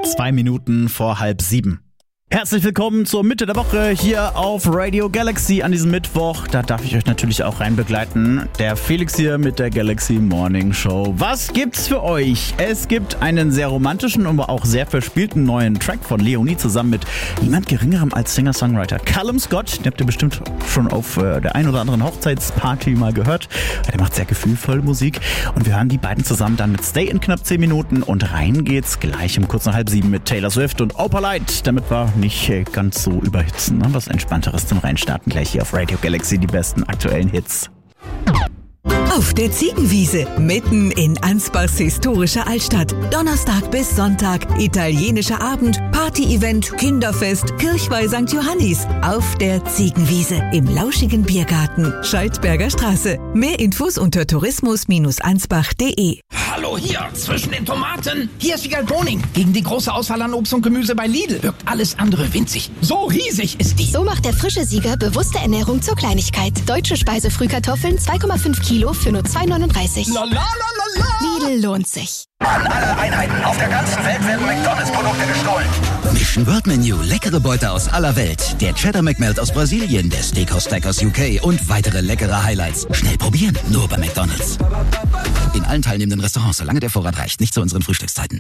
2 Minuten vor 6:30. Herzlich willkommen zur Mitte der Woche hier auf Radio Galaxy an diesem Mittwoch. Da darf ich euch natürlich auch rein begleiten. Der Felix hier mit der Galaxy Morning Show. Was gibt's für euch? Es gibt einen sehr romantischen, aber auch sehr verspielten neuen Track von Leonie zusammen mit niemand Geringerem als Singer-Songwriter Callum Scott. Den habt ihr bestimmt schon auf der ein oder anderen Hochzeitsparty mal gehört. Der macht sehr gefühlvolle Musik. Und wir hören die beiden zusammen dann mit Stay in knapp 10 Minuten. Und rein geht's gleich um kurz nach 6:30 mit Taylor Swift und Opalite. Damit wir nicht ganz so überhitzen, ne? Was Entspannteres zum Reinstarten. Gleich hier auf Radio Galaxy die besten aktuellen Hits. Auf der Ziegenwiese, mitten in Ansbachs historischer Altstadt. Donnerstag bis Sonntag, italienischer Abend, Party-Event, Kinderfest, Kirchweih St. Johannis. Auf der Ziegenwiese, im lauschigen Biergarten, Scheidberger Straße. Mehr Infos unter tourismus-ansbach.de. Hallo hier, zwischen den Tomaten. Hier ist Wiegald Boning. Gegen die große Auswahl an Obst und Gemüse bei Lidl wirkt alles andere winzig. So riesig ist die. So macht der frische Sieger bewusste Ernährung zur Kleinigkeit. Deutsche Speisefrühkartoffeln 2,5 Kilo für nur 2,39. La la la la la. Lidl lohnt sich. An alle Einheiten auf der ganzen Welt werden McDonalds-Produkte gestohlen. Mission World Menu, leckere Beute aus aller Welt. Der Cheddar McMelt aus Brasilien, der Steakhouse Stack aus UK und weitere leckere Highlights. Schnell probieren, nur bei McDonalds. In allen teilnehmenden Restaurants, solange der Vorrat reicht, nicht zu unseren Frühstückszeiten.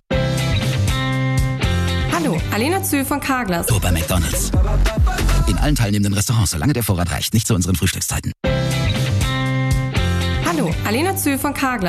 Hallo, Alena Zühl von Carglass. Nur bei McDonalds. In allen teilnehmenden Restaurants, solange der Vorrat reicht, nicht zu unseren Frühstückszeiten. Hallo, Alena Zühl von Carglass.